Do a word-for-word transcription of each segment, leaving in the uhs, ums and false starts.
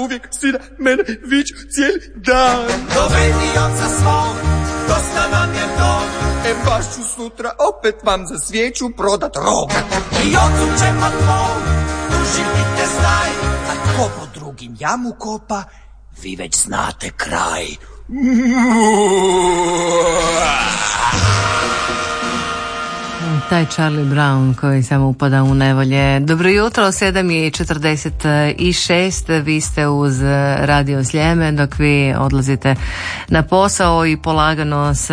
uvijek svi na mene viču cijeli dan. Dovedi oca svog, dosta nam je to. E baš ću sutra opet vam za svijeću prodat rog. I ocu ćemo tvoj, doživite znaj. A tko po drugim jamu kopa, vi već znate kraj. Taj Charlie Brown koji samo upada u nevolje. Dobro jutro, sedam je četrdeset šest, vi ste uz Radio Sljeme dok vi odlazite na posao i polagano se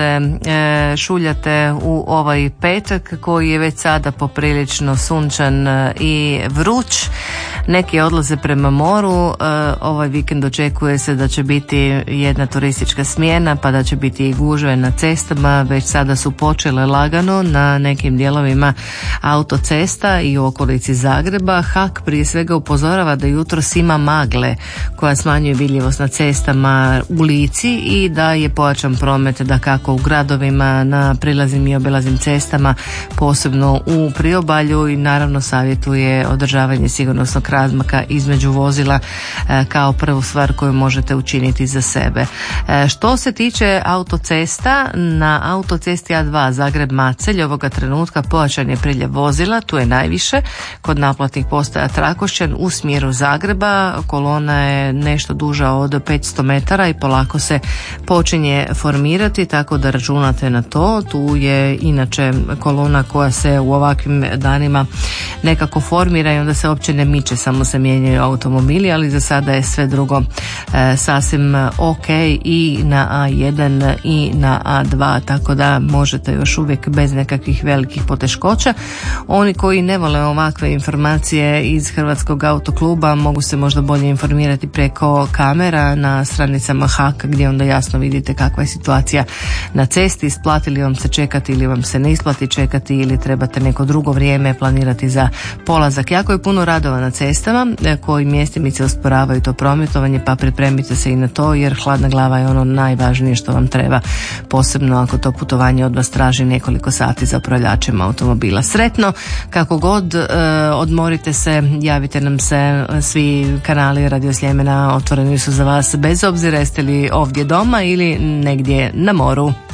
e, šuljate u ovaj petak koji je već sada poprilično sunčan i vruć. Neki odlaze prema moru, e, ovaj vikend očekuje se da će biti jedna turistička smjena pa da će biti i gužve na cestama, već sada su počele lagano na nekim dijelovima autocesta i u okolici Zagreba. Hak prije svega upozorava da jutros ima magle koja smanjuje vidljivost na cestama u Lici i da je pojačan promet dakako u gradovima, na prilaznim i obilaznim cestama, posebno u priobalju, i naravno savjetuje održavanje sigurnosnog razmaka između vozila kao prvu stvar koju možete učiniti za sebe. Što se tiče autocesta, na autocesti A dva Zagreb-Macelj ovoga trenutka pojačan je priljev vozila, tu je najviše kod naplatnih postaja Trakošćan u smjeru Zagreba. Kolona je nešto duža od petsto metara i polako se počinje formirati, tako da računate na to. Tu je inače kolona koja se u ovakvim danima nekako formira i onda se uopće ne miče, samo se mijenjaju automobili, ali za sada je sve drugo e, sasvim ok i na A jedan i na A dva, tako da možete još uvijek bez nekakvih velikih poteškoća. Oni koji ne vole ovakve informacije iz Hrvatskog autokluba mogu se možda bolje informirati preko kamera na stranicama Haka, gdje onda jasno vidite kakva je situacija na cesti, isplati li vam se čekati ili vam se ne isplati čekati ili trebate neko drugo vrijeme planirati za polazak. Jako je puno radova na cestama koji mjestimice usporavaju to prometovanje, pa pripremite se i na to, jer hladna glava je ono najvažnije što vam treba, posebno ako to putovanje od vas traži nekoliko sati za upravljačem automobila. Sretno, kako god, e, odmorite se, javite nam se, svi kanali Radio Sljemena otvoreni su za vas bez obzira jeste li ovdje doma ili negdje na moru.